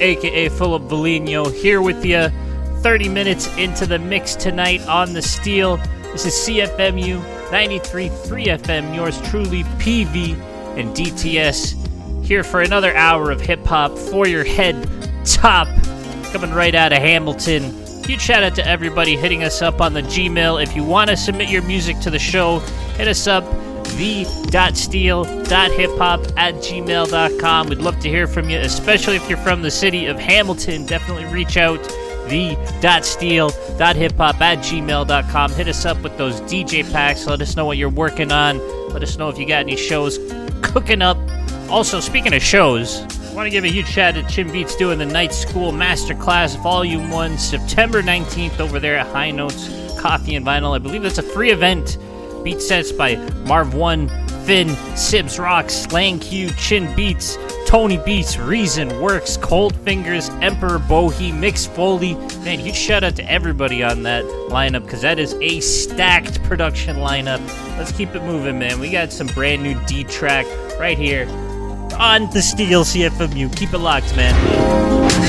aka Philip Foligno, here with you 30 minutes into the mix tonight on the Steel. This is CFMU 93.3 FM, yours truly, PV and DTS, here for another hour of hip-hop for your head top, coming right out of Hamilton. Huge shout out to everybody hitting us up on the Gmail. If you want to submit your music to the show, hit us up, the.steel.hiphop@gmail.com. We'd love to hear from you, especially if you're from the city of Hamilton. Definitely reach out, the.steel.hiphop@gmail.com. Hit us up with those DJ packs. Let us know what you're working on. Let us know if you got any shows cooking up. Also, speaking of shows, I want to give a huge shout out to Chin Beats doing the Night School Masterclass Volume 1, September 19th over there at High Notes Coffee and Vinyl. I believe that's a free event. Beat sets by Marv 1, Finn, Sibs Rock, Slang Q, Chin Beats, Tony Beats, Reason, Works, Cold Fingers, Emperor Bohi, Mix Foley. Man, huge shout out to everybody on that lineup, because that is a stacked production lineup. Let's keep it moving, man. We got some brand new D-Track right here on the Steel CFMU. Keep it locked, man.